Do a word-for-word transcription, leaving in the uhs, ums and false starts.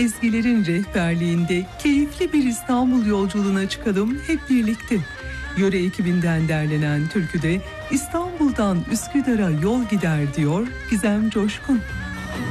Ezgilerin rehberliğinde keyifli bir İstanbul yolculuğuna çıkalım hep birlikte. Yöre ekibinden derlenen türküde İstanbul'dan Üsküdar'a yol gider diyor Gizem Coşkun.